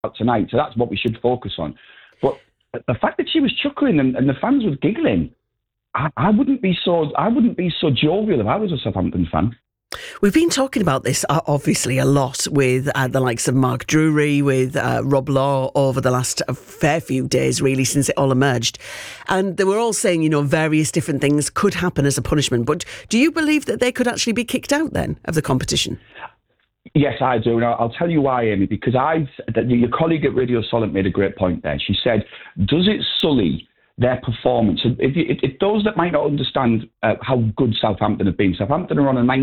out tonight. So that's what we should focus on. But the fact that she was chuckling and the fans were giggling, I wouldn't be so jovial if I was a Southampton fan. We've been talking about this, obviously, a lot with the likes of Mark Drury, with Rob Law over the last fair few days, really, since it all emerged. And they were all saying, various different things could happen as a punishment. But do you believe that they could actually be kicked out then of the competition? Yes, I do. And I'll tell you why, Amy, because your colleague at Radio Solent made a great point there. She said, does it sully their performance? If those that might not understand how good Southampton have been, Southampton are on a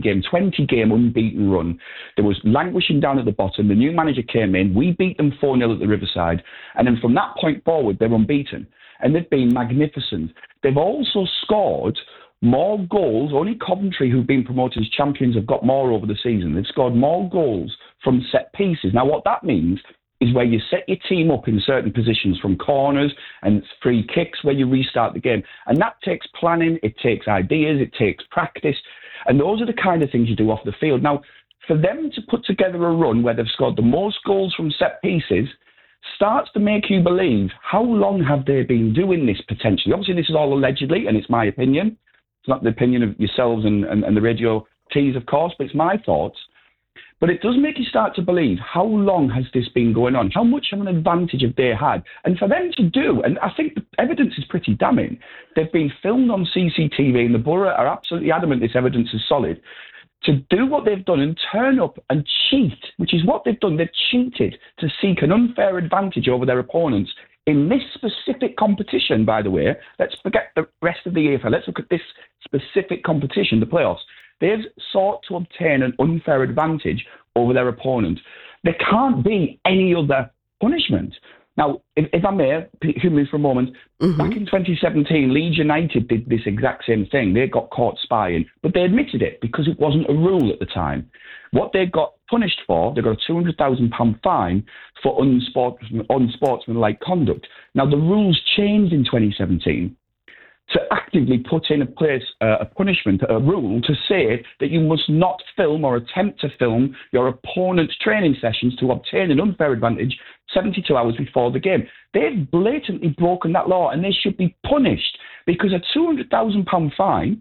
20-game unbeaten run. There was languishing down at the bottom. The new manager came in. We beat them 4-0 at the Riverside. And then from that point forward, they're unbeaten. And they've been magnificent. They've also scored more goals. Only Coventry, who've been promoted as champions, have got more over the season. They've scored more goals from set pieces. Now, what that means is where you set your team up in certain positions from corners and free kicks where you restart the game. And that takes planning, it takes ideas, it takes practice. And those are the kind of things you do off the field. Now, for them to put together a run where they've scored the most goals from set pieces starts to make you believe, how long have they been doing this potentially? Obviously, this is all allegedly, and it's my opinion. It's not the opinion of yourselves and the radio teas, of course, but it's my thoughts. But it does make you start to believe, how long has this been going on? How much of an advantage have they had? And for them to do, and I think the evidence is pretty damning, they've been filmed on CCTV and the Borough are absolutely adamant this evidence is solid. To do what they've done and turn up and cheat, which is what they've done, they've cheated to seek an unfair advantage over their opponents. In this specific competition, by the way, let's forget the rest of the EFL. Let's look at this specific competition, the playoffs. They've sought to obtain an unfair advantage over their opponent. There can't be any other punishment. Now, if I may, humor me for a moment, back in 2017, Leeds United did this exact same thing. They got caught spying, but they admitted it because it wasn't a rule at the time. What they got punished for, they got a £200,000 fine for unsportsmanlike conduct. Now, the rules changed in 2017 to actively put in place a punishment, a rule to say that you must not film or attempt to film your opponent's training sessions to obtain an unfair advantage 72 hours before the game. They've blatantly broken that law and they should be punished because a £200,000 fine,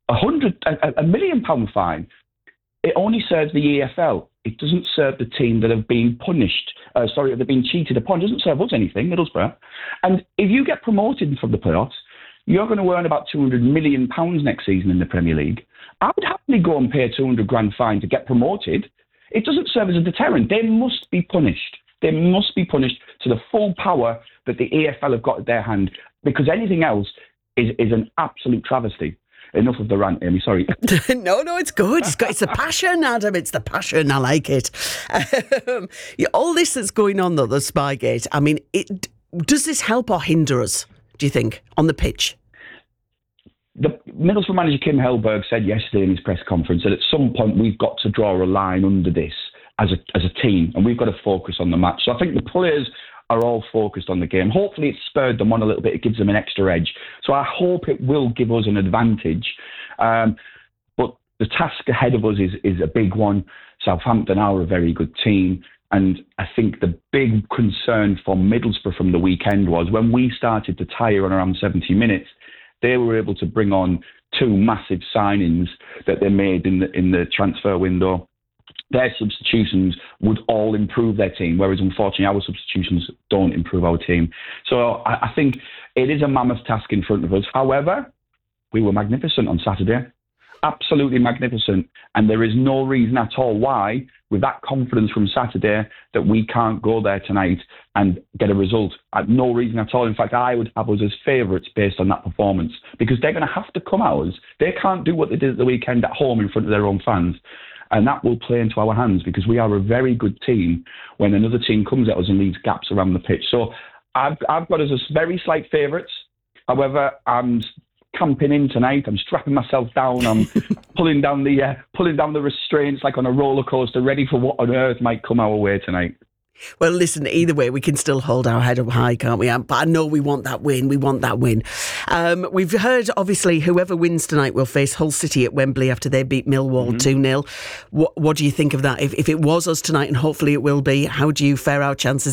a £1 million fine, it only serves the EFL. It doesn't serve the team that have been punished, they've been cheated upon. It doesn't serve us anything, Middlesbrough. And if you get promoted from the playoffs, you're going to earn about £200 million next season in the Premier League. I would happily go and pay a £200,000 fine to get promoted. It doesn't serve as a deterrent. They must be punished. They must be punished to the full power that the EFL have got at their hand, because anything else is an absolute travesty. Enough of the rant, Amy, sorry. No, it's good. It's the passion, Adam. It's the passion. I like it. All this that's going on, though, the Spygate, I mean, does this help or hinder us, do you think, on the pitch? The Middlesbrough manager Kim Hellberg said yesterday in his press conference that at some point we've got to draw a line under this as a team, and we've got to focus on the match. So I think the players are all focused on the game. Hopefully it's spurred them on a little bit. It gives them an extra edge. So I hope it will give us an advantage. But the task ahead of us is a big one. Southampton are a very good team. And I think the big concern for Middlesbrough from the weekend was when we started to tire on around 70 minutes, they were able to bring on two massive signings that they made in the transfer window. Their substitutions would all improve their team, whereas unfortunately our substitutions don't improve our team. So I think it is a mammoth task in front of us. However, we were magnificent on Saturday. Absolutely magnificent. And there is no reason at all why, with that confidence from Saturday, that we can't go there tonight and get a result. No reason at all. In fact, I would have us as favourites based on that performance, because they're going to have to come at us. They can't do what they did at the weekend at home in front of their own fans. And that will play into our hands, because we are a very good team when another team comes at us and leaves gaps around the pitch. So I've got us as very slight favourites. However, I'm camping in tonight. I'm strapping myself down. I'm pulling down the restraints like on a roller coaster, ready for what on earth might come our way tonight. Well, listen, either way, we can still hold our head up high, can't we? But I know we want that win. We want that win. We've heard, obviously, whoever wins tonight will face Hull City at Wembley after they beat Millwall 2-0. What do you think of that? If it was us tonight, and hopefully it will be, how do you fare our chances